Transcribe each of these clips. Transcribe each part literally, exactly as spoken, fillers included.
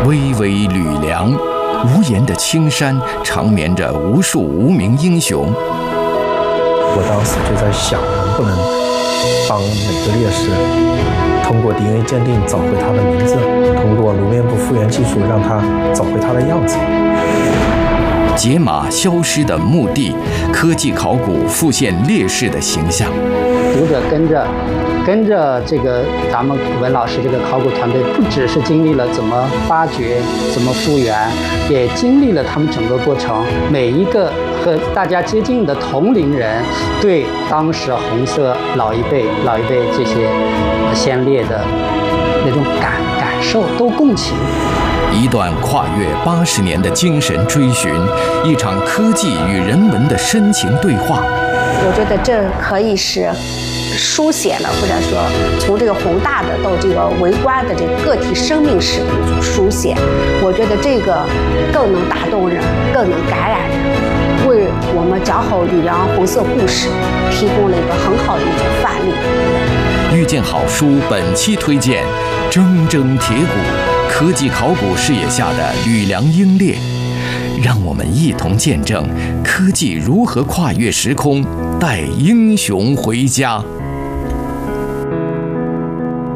巍巍吕梁，无言的青山长眠着无数无名英雄。 我当时就在想，能不能帮每个烈士通过 D N A 鉴定找回他的名字，通过颅面部复原技术让他找回他的样子。 解码消失的墓地，科技考古复现烈士的形象。 读者跟着跟着这个咱们文老师这个考古团队，不只是经历了怎么发掘、怎么复原，也经历了他们整个过程。每一个和大家接近的同龄人，对当时红色老一辈、老一辈这些先烈的那种感感受都共情。 一段跨越八十年的精神追寻，一场科技与人文的深情对话。 我觉得这可以是书写了，或者说从这个宏大的到这个微观的这个个体生命史的一种书写。我觉得这个更能打动人，更能感染人，为我们讲好吕梁红色故事提供了一个很好的一种范例。 遇见好书本期推荐：铮铮铁骨，科技考古视野下的吕梁英烈。让我们一同见证科技如何跨越时空，带英雄回家。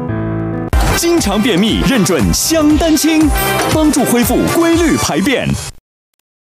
经常便秘，认准香丹清，帮助恢复规律排便。